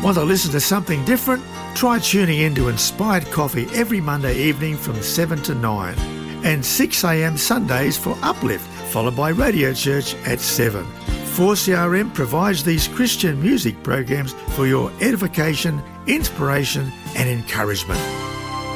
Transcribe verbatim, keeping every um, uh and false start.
Want to listen to something different? Try tuning in to Inspired Coffee every Monday evening from seven to nine and six a.m. Sundays for Uplift, followed by Radio Church at seven. four C R M provides these Christian music programs for your edification, inspiration and encouragement.